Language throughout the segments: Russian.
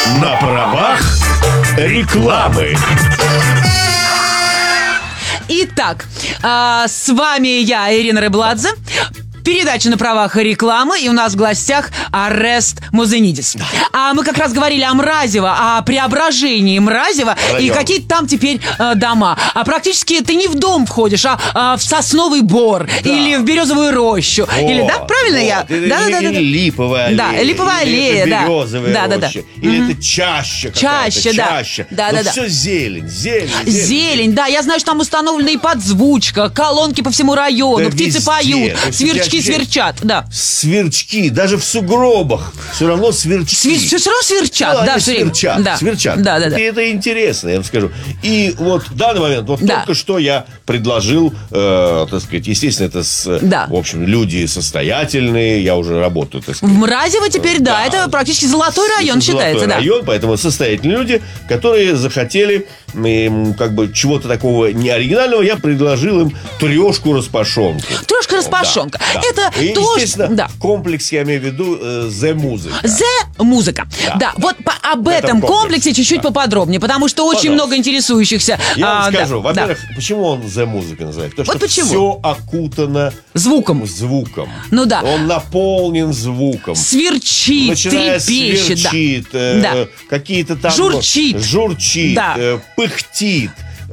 На правах рекламы. Итак, с вами я, Ирина Рыбладзе. Передача «На правах рекламы», и у нас в гостях Орест Музенидис. А мы как раз говорили о Мразево, о преображении Мразева и какие-то там теперь дома. А практически ты не в дом входишь, а в Сосновый Бор, или в Березовую рощу. Или, да, правильно я? Или Липовая аллея. Да, Липовая аллея, да. Березовая роща. Или это чаща какая-то. Чаща, да. Все зелень. Зелень, да. Я знаю, что там установлена и подзвучка, колонки по всему району, птицы поют, сверчки сверчат, да. Сверчки, даже в сугробах все равно сверчки. Все равно сверчат, да, сверчат. Да. И это интересно, я вам скажу. И вот в данный момент, только что я предложил, так сказать, естественно, это в общем, люди состоятельные, я уже работаю, так сказать. В Мразево теперь, да, это практически золотой район считается, да. Район, поэтому состоятельные люди, которые захотели как бы чего-то такого неоригинального, я предложил им трешку-распашонку. Трешка-распашонка. Да. Это и, то, естественно, комплекс, я имею в виду, The Музыка. The Музыка. Да. Вот об этом комплексе чуть-чуть поподробнее, потому что очень много интересующихся. Я вам скажу, во-первых, почему он The Музыка называется? Потому что все окутано звуком. Ну да. Он наполнен звуком. Сверчит, трепещет. Сверчит, какие-то там... Журчит, пыхтит.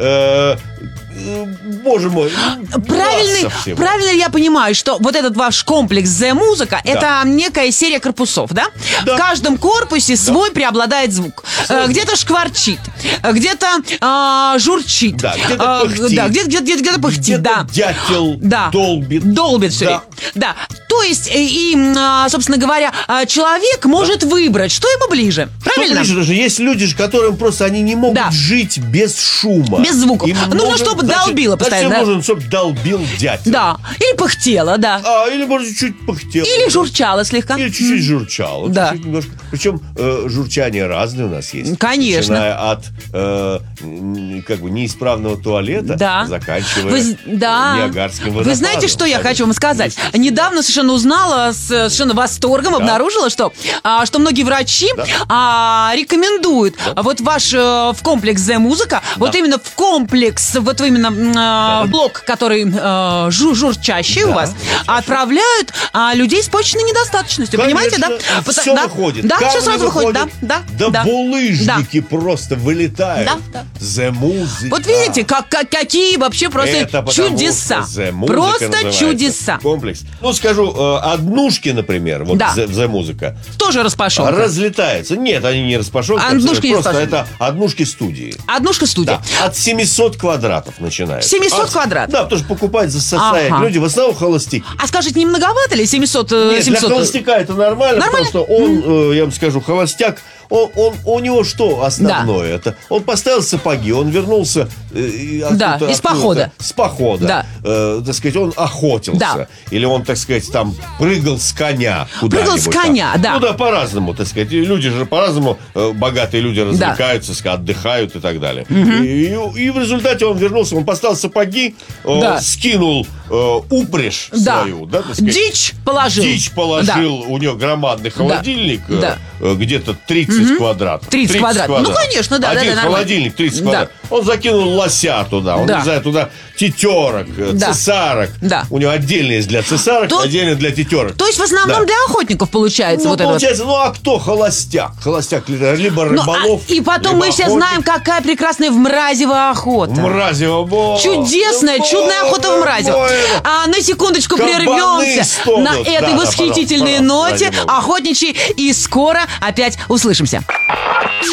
Боже мой, правильно я понимаю, что вот этот ваш комплекс The Музыка, это некая серия корпусов, да? В каждом корпусе свой преобладает звук. Где-то шкварчит, где-то журчит, где-то пыхтит, где-то пыхтит, да. Дятел долбит все время. Да. То есть, собственно говоря, человек может выбрать, что ему ближе. Правильно? Что ближе, потому что есть люди, которым просто они не могут жить без шума. Без звуков. Нужно, чтобы долбило постоянно. Значит, нужно, чтобы долбил дятел. Да. Или пыхтело, да. Или, может, чуть пыхтело. Или журчало слегка. Или чуть-чуть журчало. Да. Чуть-чуть немножко. Причем журчание разное у нас есть. Конечно. Начиная от как бы неисправного туалета, заканчивая Ниагарским водопадом. Вы знаете, что я хочу вам сказать? Недавно совершенно узнала, с совершенно восторгом обнаружила, что многие врачи рекомендуют вот ваш в комплекс The Музыка, вот именно в комплекс, вот именно блок, который журчащий у вас, отправляют людей с почечной недостаточностью. Конечно, понимаете, да? Все выходит. Да, все сразу выходит. Да, булыжники просто вылетают. The Музыка. Вот видите, какие вообще просто чудеса. Просто чудеса. Комплекс. Ну, скажу, однушки, например, вот The Музыка. Тоже распашонка. Разлетаются. Нет, они не распашонка. Просто это однушки-студии. Однушка-студия. От 700 квадратов начинается. 700 квадратов? Да, потому что покупать состоят люди, в основном холостяки. А скажите, не многовато ли 700? Нет, для холостяка это нормально? Потому что он, я вам скажу, холостяк, у него что основное? Это он поставил сапоги, он вернулся из похода. С похода. Так сказать, он охотился. Или он, так сказать, там прыгал с коня куда-нибудь. Прыгал с коня, да. Ну да, по-разному, так сказать. Люди же по-разному, богатые люди развлекаются, отдыхают и так далее. И в результате он вернулся, он поставил сапоги, скинул упряжь свою. Да, так сказать. Дичь положил. У него громадный холодильник, где-то 30 квадратов. 30 квадратов. Ну, конечно, да. Один холодильник 30 квадратов. Он закинул лося туда, он, не знаю, туда тетерок, цесарок. У него отдельно есть для цесарок, отдельно для тетерок. То есть в основном для охотников получается вот это. Получается, а кто холостяк? Холостяк либо рыболов, и потом мы все знаем, какая прекрасная в Мразево охота. Чудесная, чудная охота в Мразево. А на секундочку прервемся на этой восхитительной ноте охотничьей, и скоро опять услышимся.